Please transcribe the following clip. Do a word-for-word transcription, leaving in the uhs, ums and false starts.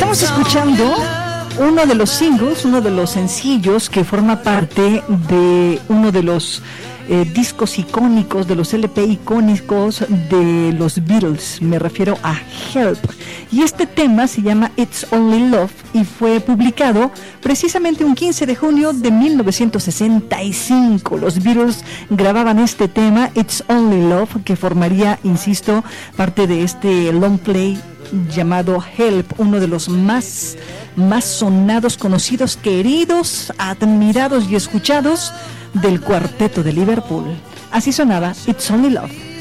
Estamos escuchando uno de los singles, uno de los sencillos que forma parte de uno de los eh, discos icónicos, de los L P icónicos de los Beatles. Me refiero a Help. Y este tema se llama It's Only Love y fue publicado precisamente un quince de junio de mil novecientos sesenta y cinco. Los Beatles grababan este tema, It's Only Love, que formaría, insisto, parte de este long play llamado Help, uno de los más, más sonados, conocidos, queridos, admirados y escuchados del cuarteto de Liverpool. Así sonaba It's Only Love.